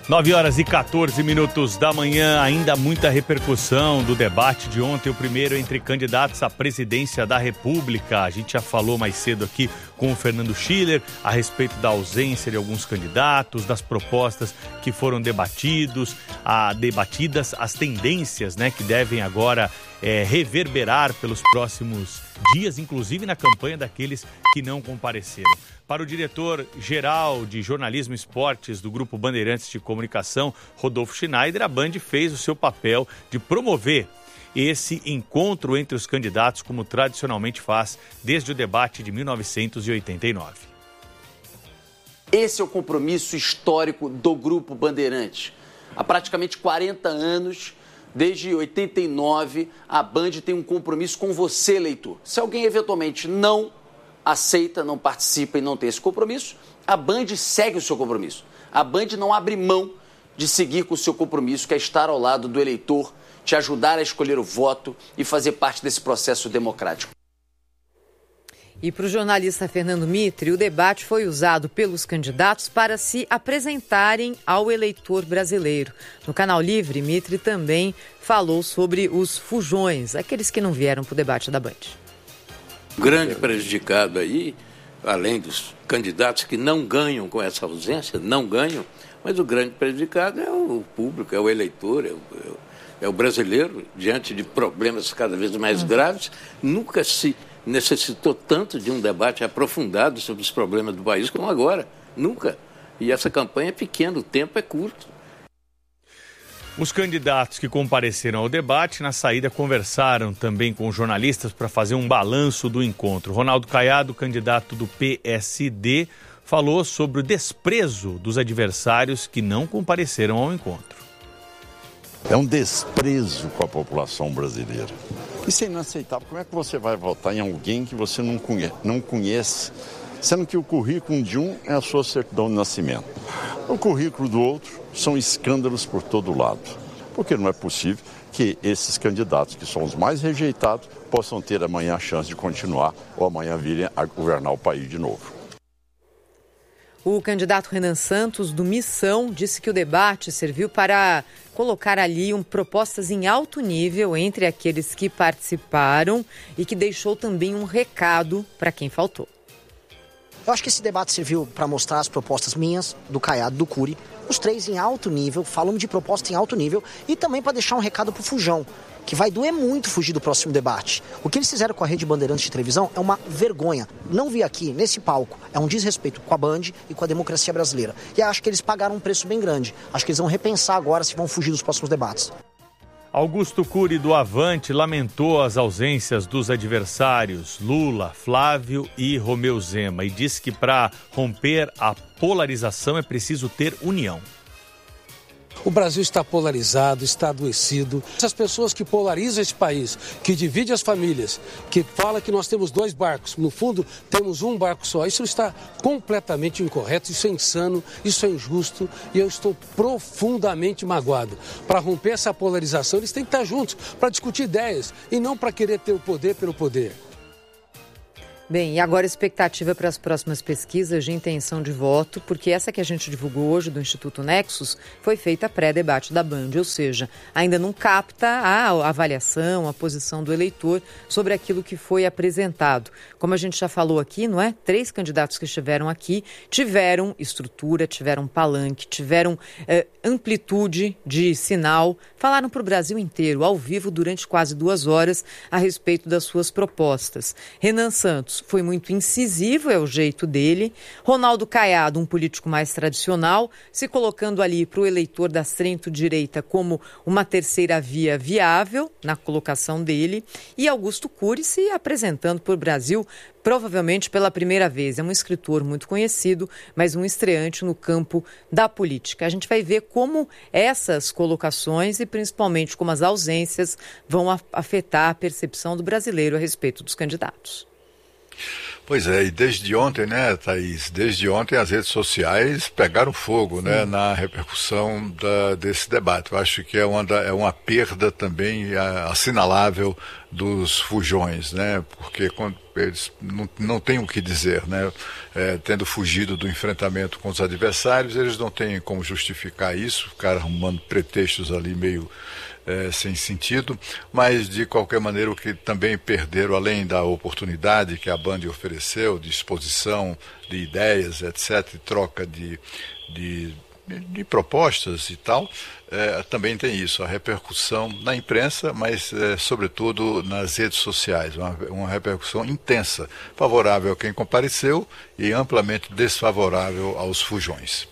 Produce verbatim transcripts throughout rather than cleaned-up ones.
nove horas e quatorze minutos da manhã, ainda muita repercussão do debate de ontem, o primeiro entre candidatos à presidência da República. A gente já falou mais cedo aqui com o Fernando Schiller a respeito da ausência de alguns candidatos, das propostas que foram debatidos, a, debatidas, as tendências, né, que devem agora é, reverberar pelos próximos dias, inclusive na campanha daqueles que não compareceram. Para o diretor-geral de Jornalismo e Esportes do Grupo Bandeirantes de Comunicação, Rodolfo Schneider, a Band fez o seu papel de promover esse encontro entre os candidatos, como tradicionalmente faz desde o debate de mil novecentos e oitenta e nove. Esse é o compromisso histórico do Grupo Bandeirantes. Há praticamente quarenta anos, desde oitenta e nove, a Band tem um compromisso com você, eleitor. Se alguém eventualmente não aceita, não participa e não tem esse compromisso, a Band segue o seu compromisso. A Band não abre mão de seguir com o seu compromisso, que é estar ao lado do eleitor, te ajudar a escolher o voto e fazer parte desse processo democrático. E para o jornalista Fernando Mitre, o debate foi usado pelos candidatos para se apresentarem ao eleitor brasileiro. No Canal Livre, Mitre também falou sobre os fujões, aqueles que não vieram para o debate da Band. O grande prejudicado aí, além dos candidatos que não ganham com essa ausência, não ganham, mas o grande prejudicado é o público, é o eleitor, é o, é o brasileiro, diante de problemas cada vez mais graves. Nunca se necessitou tanto de um debate aprofundado sobre os problemas do país como agora, nunca. E essa campanha é pequena, o tempo é curto. Os candidatos que compareceram ao debate, na saída, conversaram também com jornalistas para fazer um balanço do encontro. Ronaldo Caiado, candidato do P S D, falou sobre o desprezo dos adversários que não compareceram ao encontro. É um desprezo com a população brasileira. Isso é inaceitável. Como é que você vai votar em alguém que você não conhece, não conhece, sendo que o currículo de um é a sua certidão de nascimento? O currículo do outro são escândalos por todo lado. Porque não é possível que esses candidatos, que são os mais rejeitados, possam ter amanhã a chance de continuar ou amanhã virem a governar o país de novo. O candidato Renan Santos, do Missão, disse que o debate serviu para colocar ali um, propostas em alto nível entre aqueles que participaram e que deixou também um recado para quem faltou. Eu acho que esse debate serviu para mostrar as propostas minhas, do Caiado, do Cury, os três em alto nível, falando de proposta em alto nível, e também para deixar um recado para o Fujão, que vai doer muito fugir do próximo debate. O que eles fizeram com a Rede Bandeirantes de televisão é uma vergonha. Não vi aqui, nesse palco, é um desrespeito com a Band e com a democracia brasileira. E acho que eles pagaram um preço bem grande. Acho que eles vão repensar agora se vão fugir dos próximos debates. Augusto Cury, do Avante, lamentou as ausências dos adversários Lula, Flávio e Romeu Zema e disse que para romper a polarização é preciso ter união. O Brasil está polarizado, está adoecido. Essas pessoas que polarizam esse país, que dividem as famílias, que falam que nós temos dois barcos, no fundo temos um barco só. Isso está completamente incorreto, isso é insano, isso é injusto e eu estou profundamente magoado. Para romper essa polarização, eles têm que estar juntos para discutir ideias e não para querer ter o poder pelo poder. Bem, e agora a expectativa para as próximas pesquisas de intenção de voto, porque essa que a gente divulgou hoje do Instituto Nexus foi feita pré-debate da Band, ou seja, ainda não capta a avaliação, a posição do eleitor sobre aquilo que foi apresentado. Como a gente já falou aqui, não é? Três candidatos que estiveram aqui tiveram estrutura, tiveram palanque, tiveram eh, amplitude de sinal, falaram para o Brasil inteiro, ao vivo, durante quase duas horas, a respeito das suas propostas. Renan Santos foi muito incisivo, é o jeito dele. Ronaldo Caiado, um político mais tradicional, se colocando ali para o eleitor da centro-direita como uma terceira via viável na colocação dele. E Augusto Cury se apresentando para o Brasil provavelmente pela primeira vez. É um escritor muito conhecido, mas um estreante no campo da política. A gente vai ver como essas colocações e principalmente como as ausências vão afetar a percepção do brasileiro a respeito dos candidatos. Pois é, e desde ontem, né, Thaís, desde ontem as redes sociais pegaram fogo, né, na repercussão da, desse debate. Eu acho que é uma, é uma perda também assinalável dos fujões, né, porque quando eles não, não têm o que dizer, né, é, tendo fugido do enfrentamento com os adversários, eles não têm como justificar isso, ficaram arrumando pretextos ali meio É, sem sentido, mas de qualquer maneira o que também perderam, além da oportunidade que a Band ofereceu, de exposição de ideias, etcétera, e troca de, de, de propostas e tal, é, também tem isso, a repercussão na imprensa, mas é, sobretudo nas redes sociais, uma, uma repercussão intensa, favorável a quem compareceu e amplamente desfavorável aos fujões.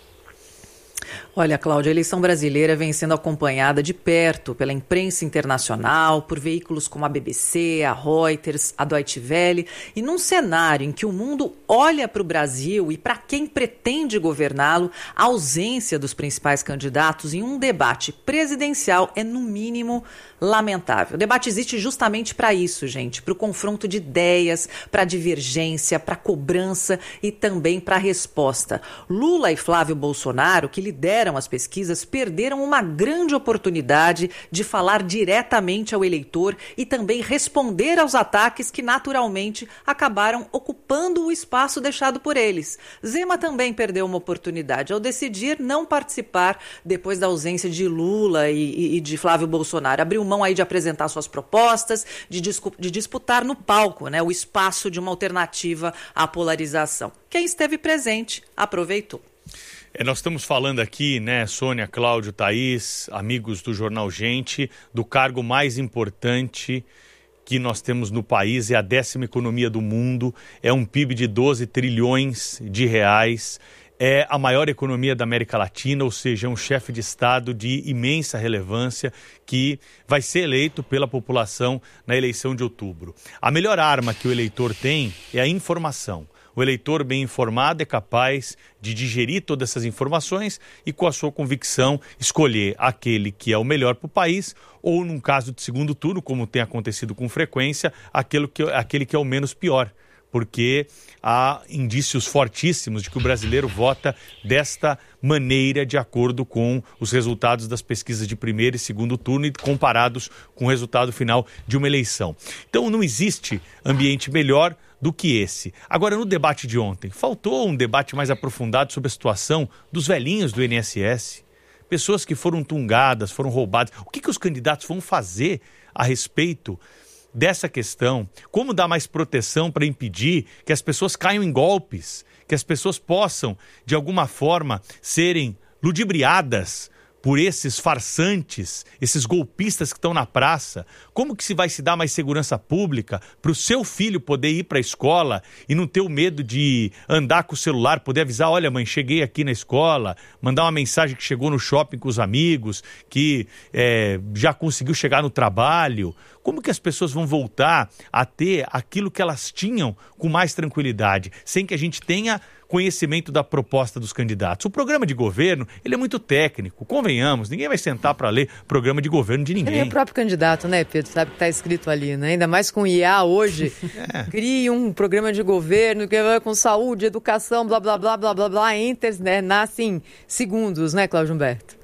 Olha, Cláudia, a eleição brasileira vem sendo acompanhada de perto pela imprensa internacional, por veículos como a B B C, a Reuters, a Deutsche Welle, e num cenário em que o mundo olha para o Brasil e para quem pretende governá-lo, a ausência dos principais candidatos em um debate presidencial é, no mínimo, lamentável. O debate existe justamente para isso, gente, para o confronto de ideias, para a divergência, para a cobrança e também para a resposta. Lula e Flávio Bolsonaro, que lideram as pesquisas, perderam uma grande oportunidade de falar diretamente ao eleitor e também responder aos ataques que naturalmente acabaram ocupando o espaço deixado por eles. Zema também perdeu uma oportunidade ao decidir não participar depois da ausência de Lula e, e de Flávio Bolsonaro. Abriu mão aí de apresentar suas propostas, de, discu- de disputar no palco, né, o espaço de uma alternativa à polarização. Quem esteve presente aproveitou. É, nós estamos falando aqui, né, Sônia, Cláudio, Thaís, amigos do Jornal Gente, do cargo mais importante que nós temos no país, é a décima economia do mundo, é um P I B de doze trilhões de reais, é a maior economia da América Latina, ou seja, é um chefe de Estado de imensa relevância que vai ser eleito pela população na eleição de outubro. A melhor arma que o eleitor tem é a informação. O eleitor bem informado é capaz de digerir todas essas informações e, com a sua convicção, escolher aquele que é o melhor para o país ou, num caso de segundo turno, como tem acontecido com frequência, aquele que, aquele que é o menos pior. Porque há indícios fortíssimos de que o brasileiro vota desta maneira de acordo com os resultados das pesquisas de primeiro e segundo turno e comparados com o resultado final de uma eleição. Então não existe ambiente melhor do que esse. Agora, no debate de ontem, faltou um debate mais aprofundado sobre a situação dos velhinhos do I N S S, pessoas que foram tungadas, foram roubadas. O que, que os candidatos vão fazer a respeito dessa questão? Como dar mais proteção para impedir que as pessoas caiam em golpes, que as pessoas possam, de alguma forma, serem ludibriadas por esses farsantes, esses golpistas que estão na praça? Como que se vai se dar mais segurança pública para o seu filho poder ir para a escola e não ter o medo de andar com o celular, poder avisar, olha mãe, cheguei aqui na escola, mandar uma mensagem que chegou no shopping com os amigos, que é, já conseguiu chegar no trabalho? Como que as pessoas vão voltar a ter aquilo que elas tinham com mais tranquilidade, sem que a gente tenha conhecimento da proposta dos candidatos? O programa de governo, ele é muito técnico, convenhamos, ninguém vai sentar para ler programa de governo de ninguém. É o próprio candidato, né, Pedro? Sabe que está escrito ali, né? Ainda mais com o I A hoje, é. Crie um programa de governo que vai com saúde, educação, blá, blá, blá, blá, blá, blá, enter, né? Nasce em segundos, né, Cláudio Humberto?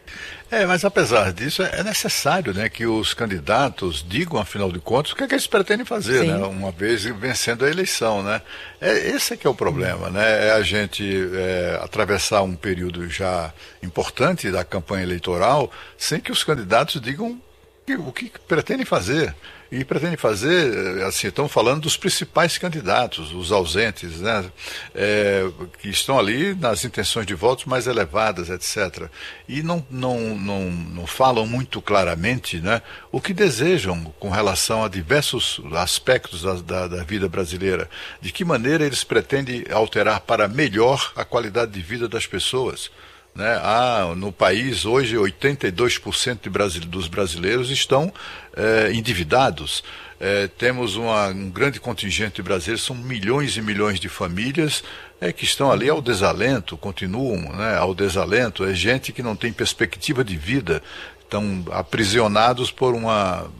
É, mas apesar disso, é necessário, né, que os candidatos digam, afinal de contas, o que é que eles pretendem fazer, né, uma vez vencendo a eleição, né? É, esse é que é o problema, né? É a gente é, atravessar um período já importante da campanha eleitoral sem que os candidatos digam o que pretendem fazer. E pretendem fazer, assim, estão falando dos principais candidatos, os ausentes, né, é, que estão ali nas intenções de votos mais elevadas, etcétera. E não, não, não, não falam muito claramente, né, o que desejam com relação a diversos aspectos da, da, da vida brasileira. De que maneira eles pretendem alterar para melhor a qualidade de vida das pessoas. Né? Ah, no país, hoje, oitenta e dois por cento de brasile... dos brasileiros estão eh, endividados. Eh, temos uma, um grande contingente de brasileiros, são milhões e milhões de famílias eh, que estão ali ao desalento, continuam, né, ao desalento. É gente que não tem perspectiva de vida, estão aprisionados por uma...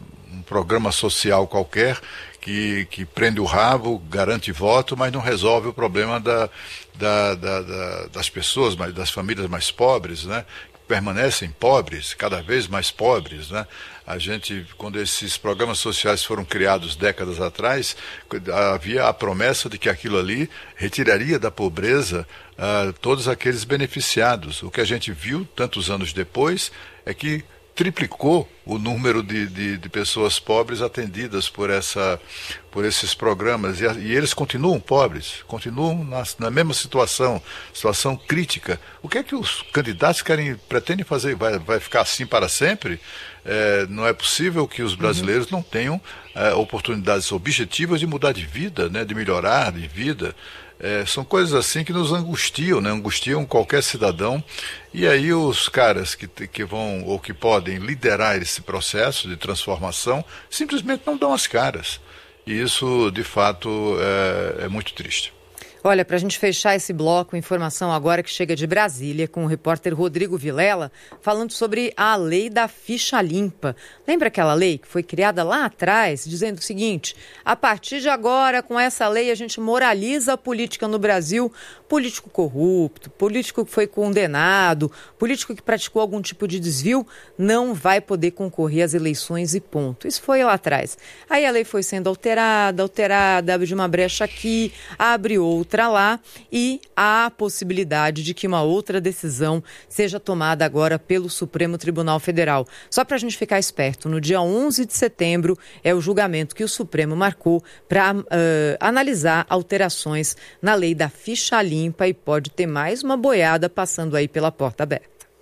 programa social qualquer que, que prende o rabo, garante voto, mas não resolve o problema da, da, da, da, das pessoas, das famílias mais pobres, né? Permanecem pobres, cada vez mais pobres, né? A gente, quando esses programas sociais foram criados décadas atrás, havia a promessa de que aquilo ali retiraria da pobreza uh, todos aqueles beneficiados. O que a gente viu, tantos anos depois, é que triplicou o número de, de, de pessoas pobres atendidas por, essa, por esses programas. E, e eles continuam pobres, continuam na, na mesma situação, situação crítica. O que é que os candidatos querem, pretendem fazer? Vai, vai ficar assim para sempre? É, não é possível que os brasileiros uhum. não tenham é, oportunidades objetivas de mudar de vida, né, de melhorar de vida. É, são coisas assim que nos angustiam, né? Angustiam qualquer cidadão. E aí os caras que, que vão ou que podem liderar esse processo de transformação simplesmente não dão as caras. E isso, de fato, é, é muito triste. Olha, para a gente fechar esse bloco, informação agora que chega de Brasília com o repórter Rodrigo Vilela falando sobre a lei da ficha limpa. Lembra aquela lei que foi criada lá atrás, dizendo o seguinte: a partir de agora, com essa lei, a gente moraliza a política no Brasil. Político corrupto, político que foi condenado, político que praticou algum tipo de desvio, não vai poder concorrer às eleições e ponto. Isso foi lá atrás. Aí a lei foi sendo alterada, alterada, abre de uma brecha aqui, abre outra lá, e há a possibilidade de que uma outra decisão seja tomada agora pelo Supremo Tribunal Federal. Só para a gente ficar esperto, no dia onze de setembro é o julgamento que o Supremo marcou para uh, analisar alterações na lei da ficha limpa, e pode ter mais uma boiada passando aí pela porta aberta.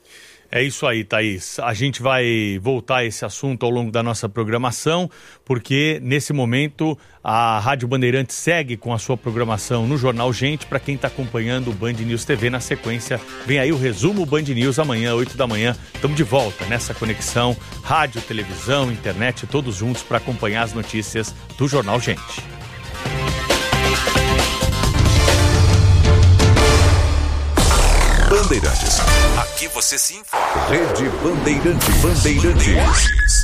É isso aí, Thaís. A gente vai voltar a esse assunto ao longo da nossa programação, porque nesse momento a Rádio Bandeirantes segue com a sua programação no Jornal Gente. Para quem está acompanhando o Band News T V, na sequência vem aí o resumo Band News amanhã, oito da manhã. Estamos de volta nessa conexão rádio, televisão, internet, todos juntos para acompanhar as notícias do Jornal Gente. Bandeirantes. Aqui você se informa. Rede Bandeirante Bandeirantes.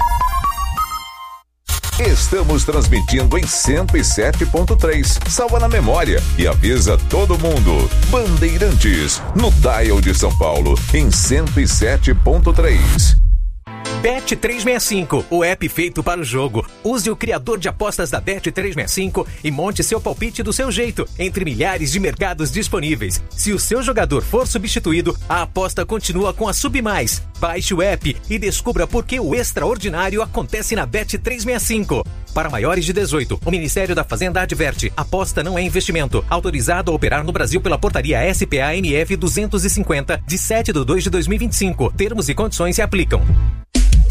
Estamos transmitindo em cento e sete ponto três. Salva na memória e avisa todo mundo. Bandeirantes, no dial de São Paulo, em cento e sete ponto três. Bet trezentos e sessenta e cinco, o app feito para o jogo. Use o criador de apostas da Bet trezentos e sessenta e cinco e monte seu palpite do seu jeito, entre milhares de mercados disponíveis. Se o seu jogador for substituído, a aposta continua com a Submais. Baixe o app e descubra por que o extraordinário acontece na Bet trezentos e sessenta e cinco. Para maiores de dezoito, o Ministério da Fazenda adverte: aposta não é investimento. Autorizado a operar no Brasil pela portaria S P A M F duzentos e cinquenta, de sete de dois de dois mil e vinte e cinco. Termos e condições se aplicam.